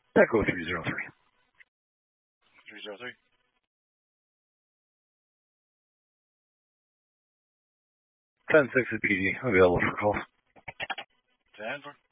Echo 303. 303. 10-6 is PD, available for calls. 10 for